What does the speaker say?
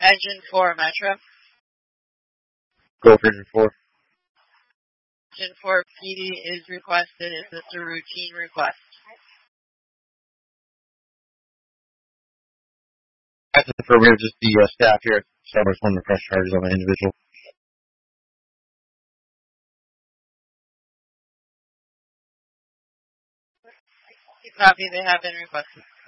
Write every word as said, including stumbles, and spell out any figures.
Engine four, Metro. Go for engine four. Engine four, P D is requested. Is this a routine request? That's affirmative. Just the uh, staff here at Starbucks wanting to press charges on the individual. Copy, they have been requested.